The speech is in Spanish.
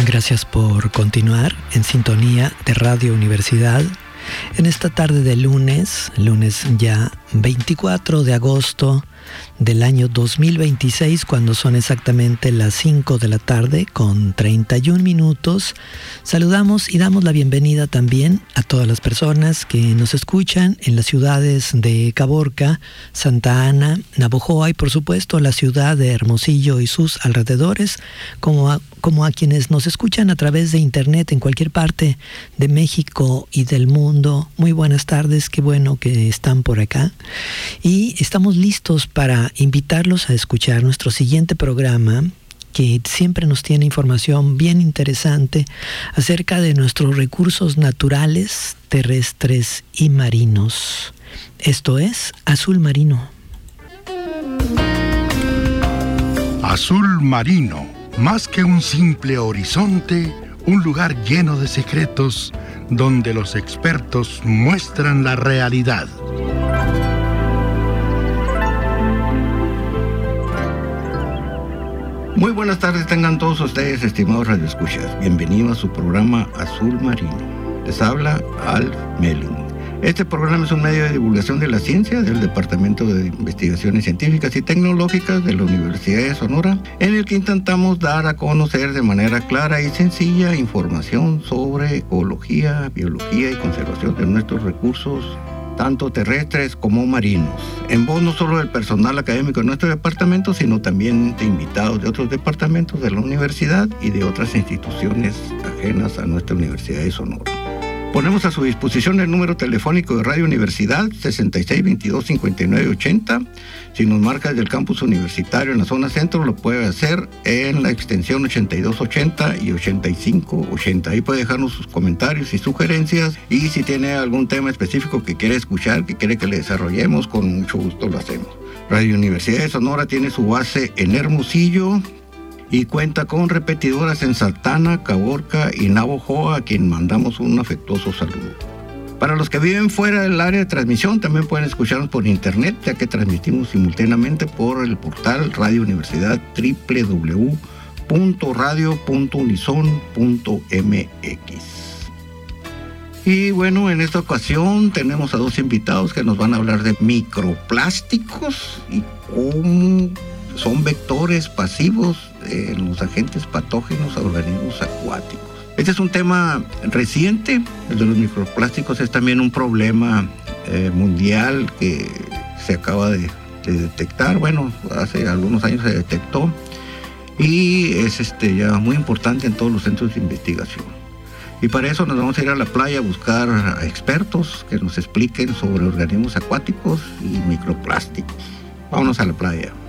Gracias por continuar en sintonía de Radio Universidad en esta tarde de lunes ya 24 de agosto del año 2026, cuando son exactamente las 5 de la tarde con 31 minutos. Saludamos y damos la bienvenida también a todas las personas que nos escuchan en las ciudades de Caborca, Santa Ana, Navojoa y por supuesto la ciudad de Hermosillo y sus alrededores, como a quienes nos escuchan a través de internet en cualquier parte de México y del mundo. Muy buenas tardes, qué bueno que están por acá. Y estamos listos para invitarlos a escuchar nuestro siguiente programa, que siempre nos tiene información bien interesante acerca de nuestros recursos naturales, terrestres y marinos. Esto es Azul Marino. Azul Marino, más que un simple horizonte, un lugar lleno de secretos donde los expertos muestran la realidad. Muy buenas tardes tengan todos ustedes, estimados radioescuchas. Bienvenidos a su programa Azul Marino. Les habla Alf Melling. Este programa es un medio de divulgación de la ciencia del Departamento de Investigaciones Científicas y Tecnológicas de la Universidad de Sonora, en el que intentamos dar a conocer de manera clara y sencilla información sobre ecología, biología y conservación de nuestros recursos, tanto terrestres como marinos, en voz no solo del personal académico de nuestro departamento, sino también de invitados de otros departamentos de la universidad y de otras instituciones ajenas a nuestra Universidad de Sonora. Ponemos a su disposición el número telefónico de Radio Universidad 6622-5980. Si nos marca desde el campus universitario en la zona centro, lo puede hacer en la extensión 8280 y 8580. Ahí puede dejarnos sus comentarios y sugerencias, y si tiene algún tema específico que quiere escuchar, que quiere que le desarrollemos, con mucho gusto lo hacemos. Radio Universidad de Sonora tiene su base en Hermosillo y cuenta con repetidoras en Santa Ana, Caborca y Navojoa, a quien mandamos un afectuoso saludo. Para los que viven fuera del área de transmisión, también pueden escucharnos por internet, ya que transmitimos simultáneamente por el portal Radio Universidad www.radio.unison.mx. Y bueno, en esta ocasión tenemos a dos invitados que nos van a hablar de microplásticos y cómo son vectores pasivos en los agentes patógenos a organismos acuáticos. Este es un tema reciente. El de los microplásticos es también un problema mundial que se acaba de detectar. Bueno, hace algunos años se detectó y es ya muy importante en todos los centros de investigación. Y para eso nos vamos a ir a la playa a buscar a expertos que nos expliquen sobre organismos acuáticos y microplásticos. Vámonos a la playa.